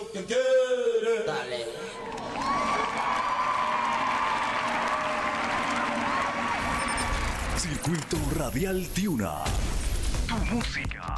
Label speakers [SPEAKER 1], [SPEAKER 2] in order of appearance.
[SPEAKER 1] que quiere.
[SPEAKER 2] Dale.
[SPEAKER 3] Circuito Radial Tiuna. Tu música.